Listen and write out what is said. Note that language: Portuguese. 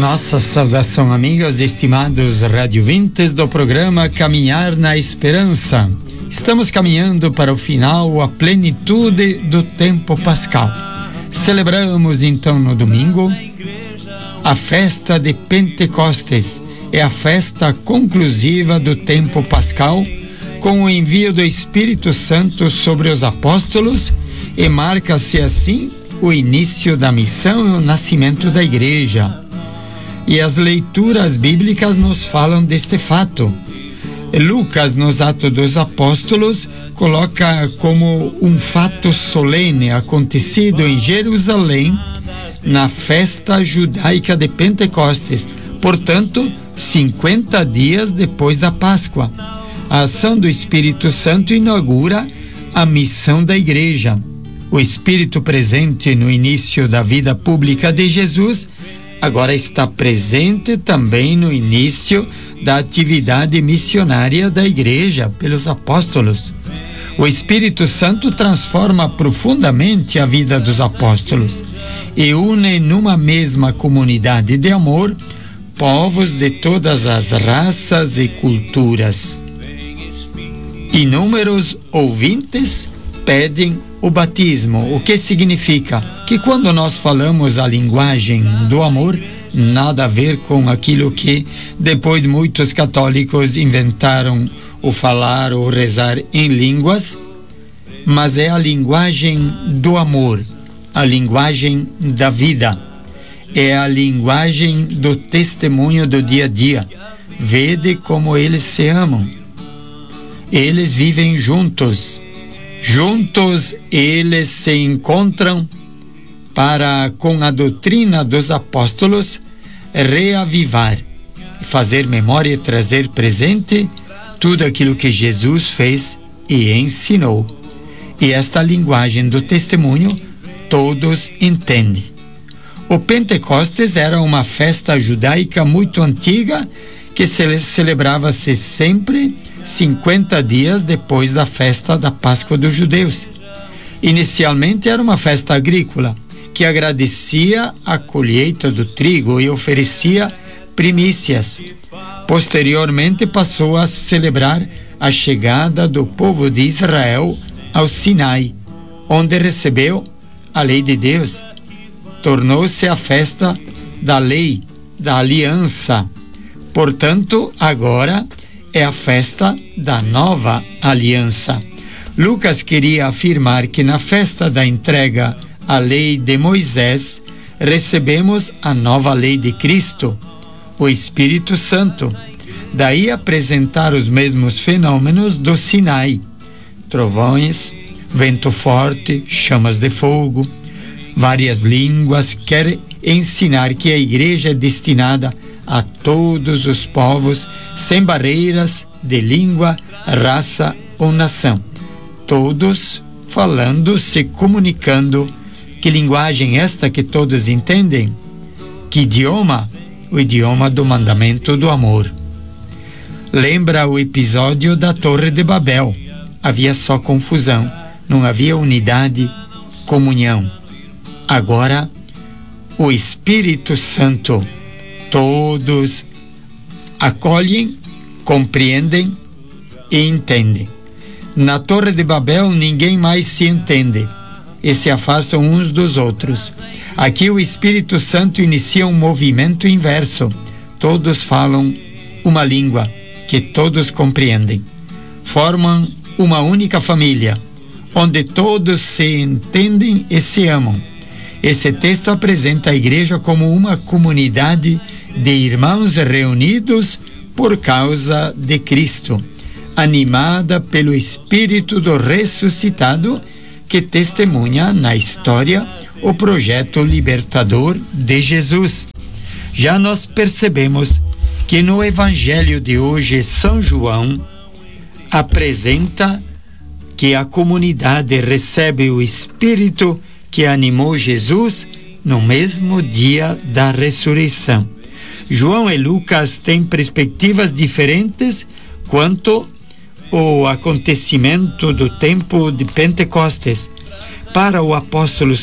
Nossa saudação, amigos estimados radiovintes do programa Caminhar na Esperança. Estamos caminhando para o final, a plenitude do tempo pascal. Celebramos então no domingo a festa de Pentecostes. É a festa conclusiva do tempo pascal, com o envio do Espírito Santo sobre os apóstolos, e marca-se assim o início da missão e o nascimento da igreja. E as leituras bíblicas nos falam deste fato. Lucas, nos Atos dos Apóstolos, coloca como um fato solene acontecido em Jerusalém na festa judaica de Pentecostes, portanto, 50 dias depois da Páscoa. A ação do Espírito Santo inaugura a missão da igreja. O Espírito presente no início da vida pública de Jesus agora está presente também no início da atividade missionária da igreja pelos apóstolos. O Espírito Santo transforma profundamente a vida dos apóstolos e une numa mesma comunidade de amor povos de todas as raças e culturas. Inúmeros ouvintes pedem o batismo, o que significa que quando nós falamos a linguagem do amor, nada a ver com aquilo que depois muitos católicos inventaram o falar ou rezar em línguas, mas é a linguagem do amor, a linguagem da vida, é a linguagem do testemunho do dia a dia. Vede como eles se amam, eles vivem juntos eles se encontram para, com a doutrina dos apóstolos, reavivar, fazer memória e trazer presente tudo aquilo que Jesus fez e ensinou. E esta linguagem do testemunho todos entendem. O Pentecostes era uma festa judaica muito antiga que celebrava-se sempre 50 dias depois da festa da Páscoa dos judeus. Inicialmente era uma festa agrícola que agradecia a colheita do trigo e oferecia primícias. Posteriormente passou a celebrar a chegada do povo de Israel ao Sinai, onde recebeu a lei de Deus. Tornou-se a festa da lei, da aliança. Portanto, agora é a festa da nova aliança. Lucas queria afirmar que na festa da entrega à lei de Moisés, recebemos a nova lei de Cristo, o Espírito Santo. Daí apresentar os mesmos fenômenos do Sinai: trovões, vento forte, chamas de fogo, várias línguas. Quer ensinar que a igreja é destinada a todos os povos, sem barreiras de língua, raça ou nação. Todos falando, se comunicando. Que linguagem esta que todos entendem? Que idioma? O idioma do mandamento do amor. Lembra o episódio da Torre de Babel. Havia só confusão, não havia unidade, comunhão. Agora, o Espírito Santo, todos acolhem, compreendem e entendem. Na Torre de Babel ninguém mais se entende e se afastam uns dos outros. Aqui o Espírito Santo inicia um movimento inverso. Todos falam uma língua que todos compreendem. Formam uma única família, onde todos se entendem e se amam. Esse texto apresenta a igreja como uma comunidade de irmãos reunidos por causa de Cristo, animada pelo Espírito do ressuscitado, que testemunha na história o projeto libertador de Jesus. Já nós percebemos que no Evangelho de hoje, São João apresenta que a comunidade recebe o Espírito que animou Jesus no mesmo dia da ressurreição. João e Lucas têm perspectivas diferentes quanto ao acontecimento do tempo de Pentecostes. Para o apóstolo